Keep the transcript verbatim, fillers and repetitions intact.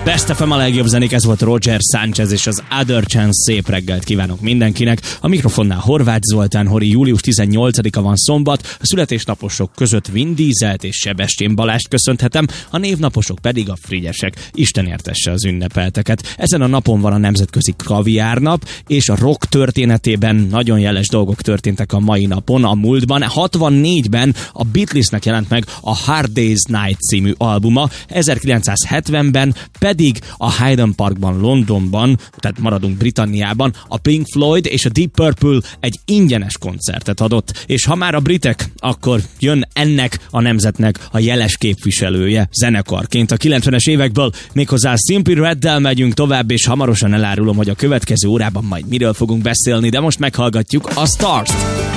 Best ef em, a legjobb zenék, ez volt Roger Sanchez és az Other Chance. Szép reggelt kívánok mindenkinek. A mikrofonnál Horváth Zoltán. Hori, július tizennyolcadika van, szombat. A születésnaposok között Vin Dieselt és Sebestyén Balást köszönhetem, a névnaposok pedig a frigyesek. Isten értesse az ünnepelteket. Ezen a napon van a nemzetközi kaviárnap, és a rock történetében nagyon jeles dolgok történtek a mai napon. A múltban, hatvannégyben a Beatlesnek jelent meg a Hard Day's Night című albuma, ezerkilencszázhetvenben pedig a Hyde Parkban, Londonban, tehát maradunk Britanniában, a Pink Floyd és a Deep Purple egy ingyenes koncertet adott, és ha már a britek, akkor jön ennek a nemzetnek a jeles képviselője zenekarként a kilencvenes évekből, méghozzá Simply Reddel megyünk tovább, és hamarosan elárulom, hogy a következő órában majd miről fogunk beszélni, de most meghallgatjuk a Stars-t.